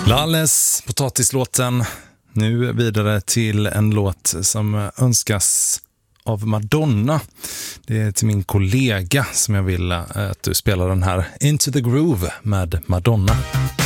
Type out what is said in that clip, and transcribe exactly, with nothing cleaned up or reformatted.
Lalles, potatislåten. Nu vidare till en låt som önskas av Madonna. Det är till min kollega som jag vill att du spelar den här Into the Groove med Madonna.